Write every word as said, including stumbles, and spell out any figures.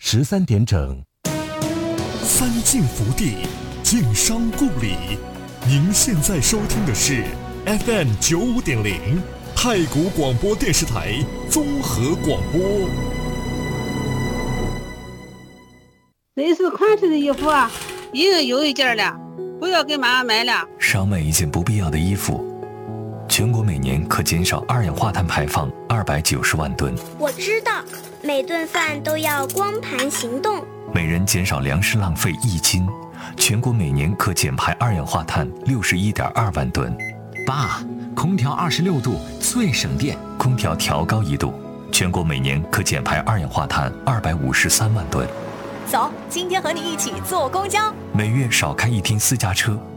十三点整。 三晋福地，晋商故里。您现在收听的是 F M 九五点零太谷广播电视台综合广播。 类似款式的衣服啊，已经有一件了，不要给妈妈买了。 少买一件不必要的衣服，全国每年可减少二氧化碳排放二百九十万吨。 我知道，每顿饭都要光盘行动。 每人减少粮食浪费一斤，全国每年可减排二氧化碳六十一点二万吨。 爸，空调二十六度最省电， 空调调高一度，全国每年可减排二氧化碳二百五十三万吨。 走，今天和你一起坐公交， 每月少开一天私家车，